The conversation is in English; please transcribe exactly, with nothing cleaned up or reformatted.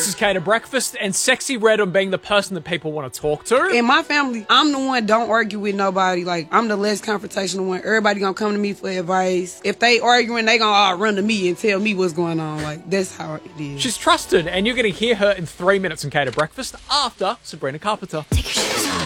This is Cater Breakfast, and Sexy Red on being the person that people want to talk to. In my family, I'm the one don't argue with nobody. Like, I'm the less confrontational one. Everybody gonna come to me for advice. If they arguing, they gonna all run to me and tell me what's going on. Like, that's how it is. She's trusted, and you're going to hear her in three minutes in Cater Breakfast after Sabrina Carpenter. Take your shoes off.